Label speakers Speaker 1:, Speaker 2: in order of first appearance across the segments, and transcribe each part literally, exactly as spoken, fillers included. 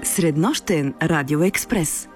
Speaker 1: Среднощен радиоекспрес.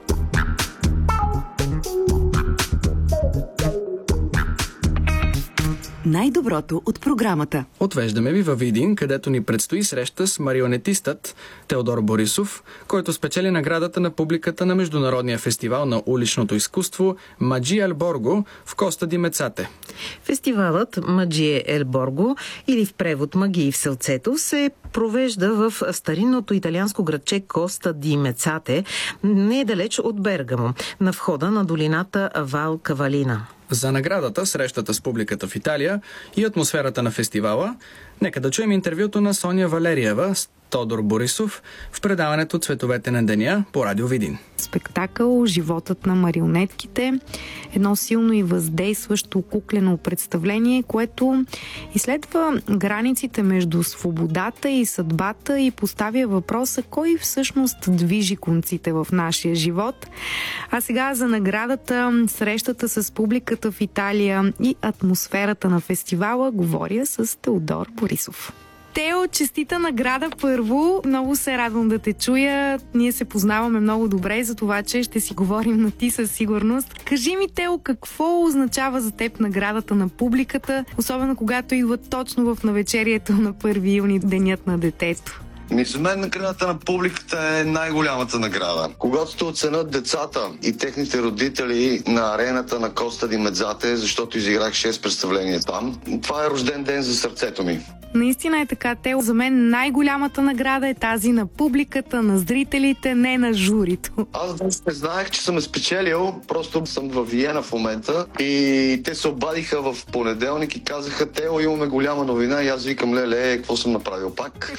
Speaker 1: Най-доброто от програмата.
Speaker 2: Отвеждаме ви във Видин, където ни предстои среща с марионетистът Теодор Борисов, който спечели наградата на публиката на Международния фестивал на уличното изкуство Маджия ел Борго в Коста ди Мецате.
Speaker 3: Фестивалът Маджия ел Борго, или в превод Магии в сълцето, се провежда в старинното италианско градче Коста ди Мецате, не е далеч от Бергамо, на входа на долината Вал Кавалина.
Speaker 2: За наградата, срещата с публиката в Италия и атмосферата на фестивала, нека да чуем интервюто на Соня Валериева с Тодор Борисов в предаването «Цветовете на деня» по Радио Видин.
Speaker 4: Спектакъл «Животът на марионетките», едно силно и въздействащо куклено представление, което изследва границите между свободата и съдбата и поставя въпроса кой всъщност движи конците в нашия живот. А сега за наградата, срещата с публиката в Италия и атмосферата на фестивала говоря с Теодор Борисов. Тео, честита награда първо. Много се радвам да те чуя. Ние се познаваме много добре, за това, че ще си говорим на ти със сигурност. Кажи ми, Тео, какво означава за теб наградата на публиката, особено когато идва точно в навечерието на първи юни, денят на детето?
Speaker 5: Ми, за мен наградата на публиката е най-голямата награда. Когато те оценят децата и техните родители на арената на Коста ди Мецате, защото изиграх шест представления там, това е рожден ден за сърцето ми.
Speaker 4: Наистина е така, Тео. За мен най-голямата награда е тази на публиката, на зрителите, не на журито.
Speaker 5: Аз днес не знаех, че съм спечелил, просто съм във Виена в момента и те се обадиха в понеделник и казаха: Тео, имаме голяма новина. И аз викам: леле, какво съм направил пак?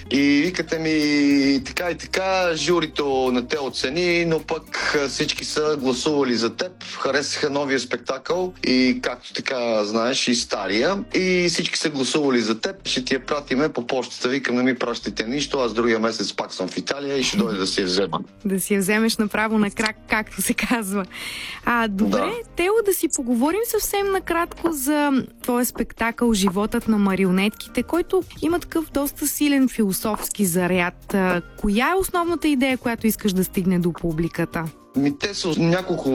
Speaker 5: И викате ми така и така, журито не те оцени, но пък всички са гласували за теб, харесаха новия спектакъл и както така знаеш и стария, и всички са гласували за теб. Ще ти я пратиме по почтата. Викам: не ми пращайте нищо, аз другия месец пак съм в Италия и ще дойда да си я взема.
Speaker 4: Да си я вземеш направо на крак, както се казва. А, добре, да. Тео, да си поговорим съвсем накратко за твоя спектакъл «Животът на марионетките», който има такъв доста силен философски заряд. Коя е основната идея, която искаш да стигне до публиката?
Speaker 5: Ми, те са няколко